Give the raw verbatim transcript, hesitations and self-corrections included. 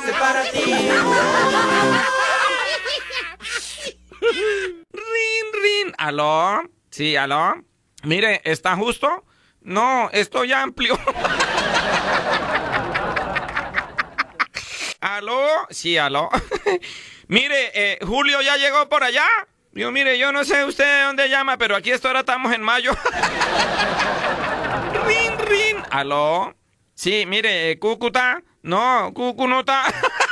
hace para ti. Rin, rin. ¿Aló? Sí, ¿aló? Mire, ¿está justo? No, estoy amplio. ¿Aló? Sí, aló. Mire, eh, Julio ya llegó por allá. Yo, mire, yo no sé usted de dónde llama, pero aquí hasta ahora estamos en mayo. Rin, rin. ¿Aló? Sí, mire, Cúcuta. No, Cúcuta no está.